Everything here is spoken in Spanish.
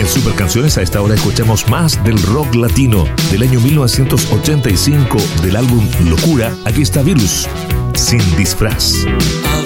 en Super Canciones a esta hora escuchamos más del rock latino del año 1985 del álbum Locura. Aquí está Virus, Sin Disfraz.